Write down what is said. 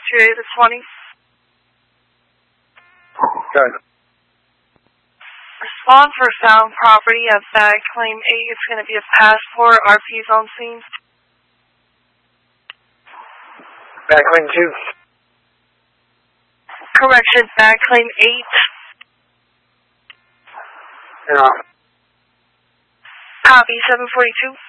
today the 20th. Okay. Respond for found property at bag claim 8. It's going to be a passport. RP's on scene. Bag claim 2. Correction, bag claim 8. Yeah. Copy 742.